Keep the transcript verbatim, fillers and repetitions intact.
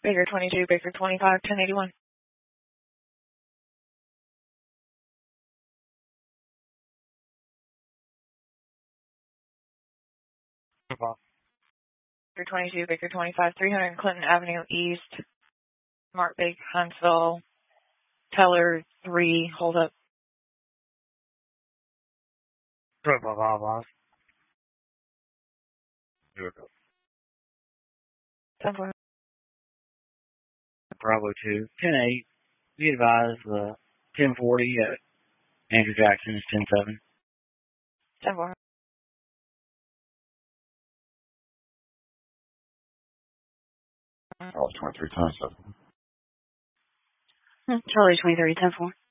Baker twenty-two, Baker twenty-five, ten eighty-one. Baker twenty-two, Baker twenty-five, three hundred Clinton Avenue East, Mark Baker, Huntsville, Teller three, hold up. Blah, blah, blah. ten four. Bravo two, ten eight. Be advised, uh, ten forty at Andrew Jackson is ten seven. ten four. Oh, twenty-three times seven. Charlie twenty-three, ten four.